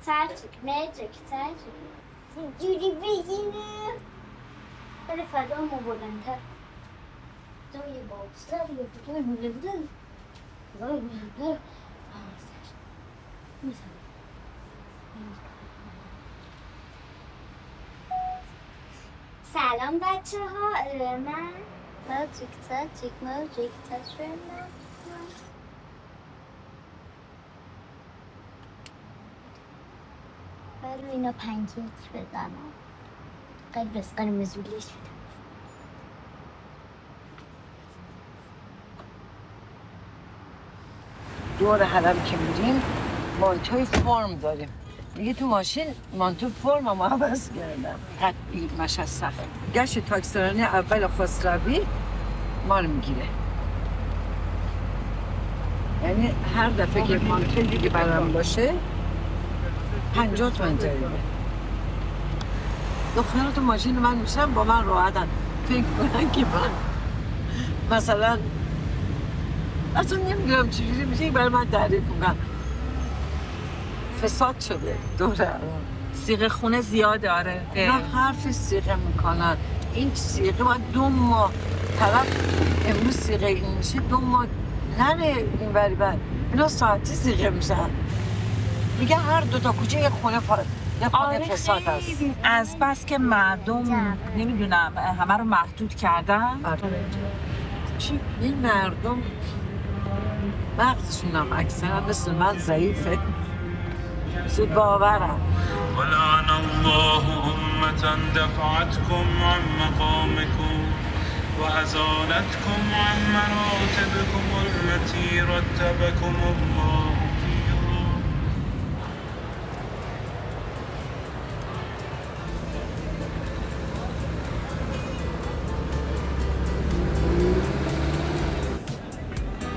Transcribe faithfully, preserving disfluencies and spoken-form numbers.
ترتیب مترک ترتیب اینجوری بگینه بله فدا ما بلندتر دوی باستر دوی بلندتر دوی بلندتر سلام بچه ها من مترک ترتیب مترک ترتیب برو اینا پنکیک بدنم قرمز قرمزولیش بدم دور حرم که میریم مانتوی فرم داریم میگه تو ماشین مانتو فرم هم عوض کردم قطعی مش از سخت گشت تاکسیرانی اول خسروی ما رو میگیره یعنی هر دفعه که مانتوی دیگه برام باشه پنجاه تومن جریمه دخترها تو ماشین من میشن با من راحتن فکر کنن که من مثلا اصلا نمیدونم چجوری میشه برای من تعریف میکنم فساد شده دوره صیغه خونه زیاده آره نه حرف صیغه میکنن این صیغه باید دو ماه طرف امروز صیغه این میشه دو ماه نره این وری بعد اینا ساعتی صیغه میشن میگه هر دو تا کوچه یک خونه فا... یک خونه آره فساد هست از بس که مردم نمیدونم همه رو محدود کردن آره. چی این مردم مغزشون هم اکثرا مثل من ضعیفه زود باورم ولعن الله أمة دفعتكم عن مقامكم وأزالتكم عن مراتبكم التي رتبكم الله